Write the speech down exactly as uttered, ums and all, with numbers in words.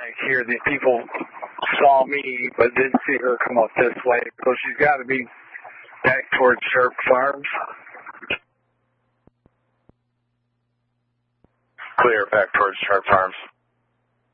Like here, these people saw me but didn't see her come up this way, so she's got to be back towards Sharp Farms. Clear, back towards Sharp Farms.